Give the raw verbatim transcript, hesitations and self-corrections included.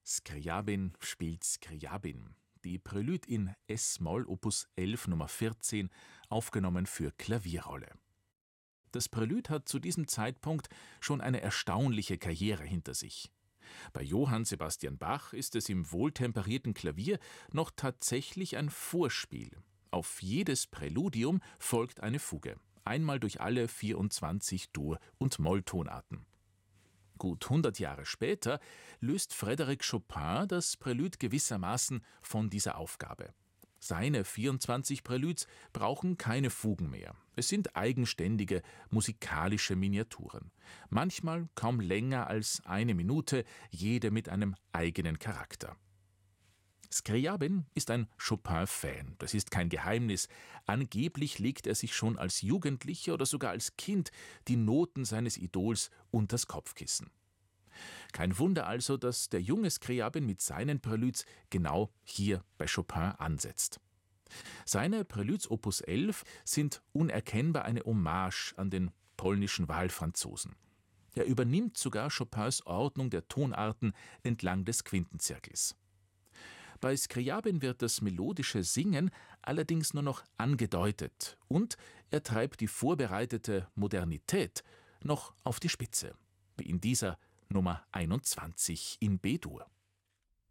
Skrjabin spielt Skrjabin. Die Prelude in Es-Moll Opus elf Nummer vierzehn, aufgenommen für Klavierrolle. Das Prelude hat zu diesem Zeitpunkt schon eine erstaunliche Karriere hinter sich. Bei Johann Sebastian Bach ist es im wohltemperierten Klavier noch tatsächlich ein Vorspiel. Auf jedes Präludium folgt eine Fuge, einmal durch alle vierundzwanzig Dur- und Molltonarten. Gut hundert Jahre später löst Frédéric Chopin das Prelude gewissermaßen von dieser Aufgabe. Seine vierundzwanzig Preludes brauchen keine Fugen mehr. Es sind eigenständige musikalische Miniaturen. Manchmal kaum länger als eine Minute, jede mit einem eigenen Charakter. Skrjabin ist ein Chopin-Fan, das ist kein Geheimnis. Angeblich legt er sich schon als Jugendlicher oder sogar als Kind die Noten seines Idols unters Kopfkissen. Kein Wunder also, dass der junge Skrjabin mit seinen Preludes genau hier bei Chopin ansetzt. Seine Preludes Opus elf sind unerkennbar eine Hommage an den polnischen Wahlfranzosen. Er übernimmt sogar Chopins Ordnung der Tonarten entlang des Quintenzirkels. Bei Skrjabin wird das melodische Singen allerdings nur noch angedeutet und er treibt die vorbereitete Modernität noch auf die Spitze, wie in dieser Nummer einundzwanzig in B-Dur.